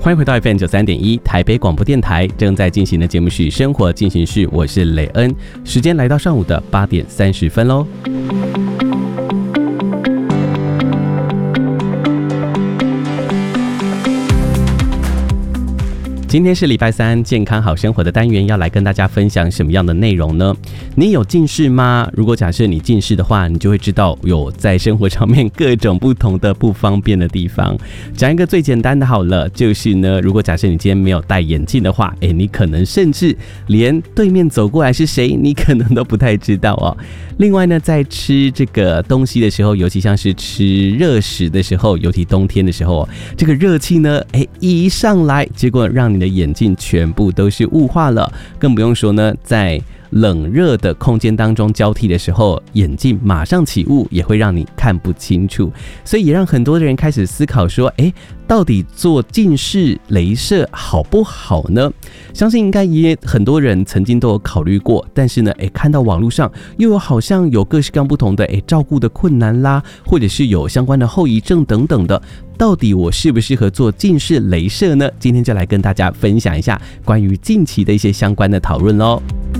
欢迎回到 FM93.1 台北广播电台，正在进行的节目是生活进行式，我是雷恩，时间来到上午的8点30分喽。今天是礼拜三，健康好生活的单元，要来跟大家分享什么样的内容呢？你有近视吗？如果假设你近视的话，你就会知道有在生活上面各种不同的不方便的地方。讲一个最简单的好了，就是呢，如果假设你今天没有戴眼镜的话，你可能甚至连对面走过来是谁，你可能都不太知道哦。另外呢，在吃这个东西的时候，尤其像是吃热食的时候，尤其冬天的时候，这个热气呢，一上来，结果让你的眼镜全部都是雾化了，更不用说呢，在冷热的空间当中交替的时候，眼镜马上起雾，也会让你看不清楚，所以也让很多的人开始思考说，到底做近视雷射好不好呢？相信应该也很多人曾经都有考虑过，但是呢，看到网络上又有好像有各式各样不同的照顾的困难啦，或者是有相关的后遗症等等的，到底我适不适合做近视雷射呢？今天就来跟大家分享一下关于近期的一些相关的讨论咯。